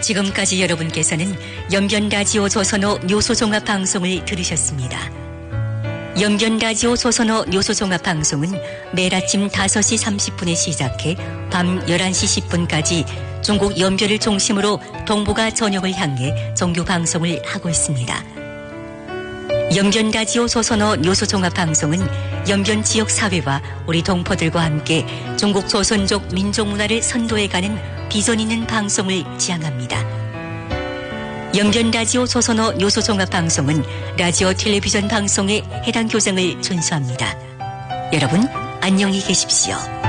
지금까지 여러분께서는 연변라디오 조선어 요소종합방송을 들으셨습니다. 연변라디오 조선어 요소종합방송은 매일 아침 5시 30분에 시작해 밤 11시 10분까지 중국 연변을 중심으로 동북아 전역을 향해 정규방송을 하고 있습니다. 연변라디오 조선어 요소종합방송은 연변 지역 사회와 우리 동포들과 함께 중국 조선족 민족문화를 선도해가는 비전 있는 방송을 지향합니다. 연변라디오 조선어 요소종합방송은 라디오 텔레비전 방송의 해당 교정을 준수합니다. 여러분 안녕히 계십시오.